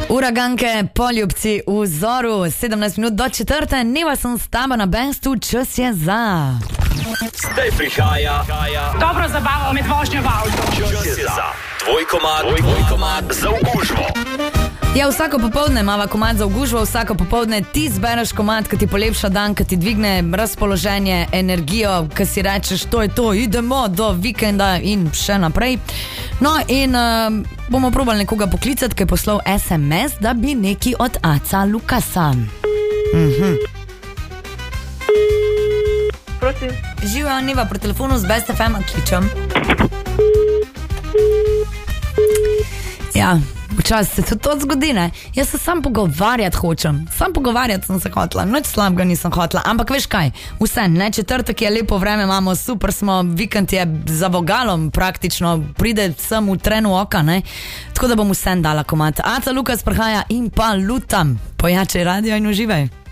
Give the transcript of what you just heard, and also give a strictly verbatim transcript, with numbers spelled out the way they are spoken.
Uraganke, poljubci v zoru, sedemnajst minut do četrte, neva sem s tabo na Bestu, čas je za. Zdaj prihaja dobro zabavo med vožnjo v avtu. Čas je za tvoj komad, tvoj komad za okužbo. Ja, vsako popoldne imava komad za okužbo, vsako popoldne ti zbereš komad, ki ti polepša dan, ki ti dvigne razpoloženje, energijo, ki si rečeš, to je to, idemo do vikenda in še naprej. No in uh, bomo probali nekoga poklicati, ki je poslal es em es, da bi neki od Aca Lukasa. Mhm. Prosim. Živijo, Neva, pri telefonu z Best ef em kličem. Ja, včasih se to, to zgodi, ne? Jaz se sam pogovarjati hočem. Sam pogovarjati sem se hotla, nič slabega nisem hotla. Ampak veš kaj, vse, ne, četrtek je lepo vreme, imamo, super smo, vikend je za vogalom praktično, pride sem v trenu oka, ne? Tako da bom vsem dala komad. Aca Lukas prihaja in pa lutam. Pojačaj radio in uživaj.